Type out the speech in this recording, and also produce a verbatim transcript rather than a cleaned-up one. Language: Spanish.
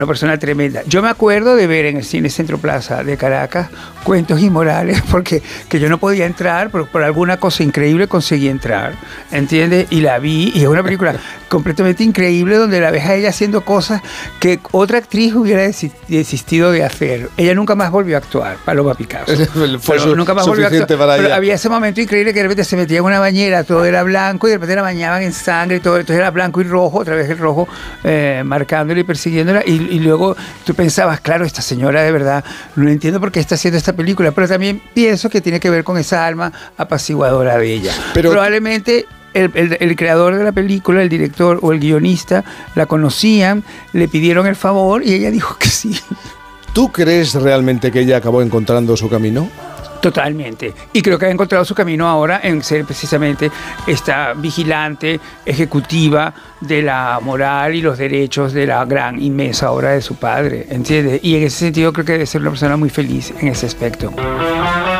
Una persona tremenda. Yo me acuerdo de ver en el Cine Centro Plaza de Caracas Cuentos Inmorales, porque que yo no podía entrar, pero por alguna cosa increíble conseguí entrar, ¿entiendes? Y la vi, y es una película completamente increíble donde la ves a ella haciendo cosas que otra actriz hubiera desi- desistido de hacer. Ella nunca más volvió a actuar, Paloma Picasso. Fue su, nunca más volvió a actuar. para Pero ella. había ese momento increíble que de repente se metía en una bañera, todo era blanco, y de repente la bañaban en sangre, y todo, entonces era blanco y rojo, otra vez el rojo eh, marcándola y persiguiéndola, y y luego tú pensabas, claro, esta señora de verdad, no entiendo por qué está haciendo esta película, pero también pienso que tiene que ver con esa alma apaciguadora de ella. Pero probablemente el, el, el creador de la película, el director o el guionista, la conocían, le pidieron el favor y ella dijo que sí. ¿Tú crees realmente que ella acabó encontrando su camino? Totalmente. Y creo que ha encontrado su camino ahora en ser precisamente esta vigilante ejecutiva de la moral y los derechos de la gran, inmensa obra de su padre, ¿entiendes? Y en ese sentido creo que debe ser una persona muy feliz en ese aspecto.